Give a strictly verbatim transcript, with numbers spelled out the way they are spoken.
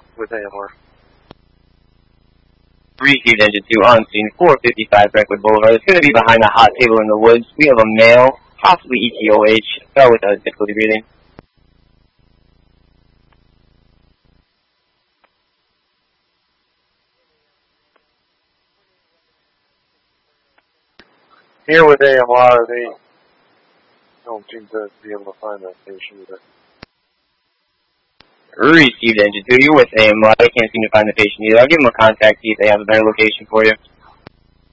with A M R. Received engine two on scene, four fifty-five Brentwood Boulevard. It's going to be behind a hot table in the woods. We have a male, possibly E T O H, fell with a difficulty breathing. Here with A M R, they don't seem to be able to find that patient either. Received engine two, you're with A M R. I can't seem to find the patient either. I'll give them a contact, see if they have a better location for you.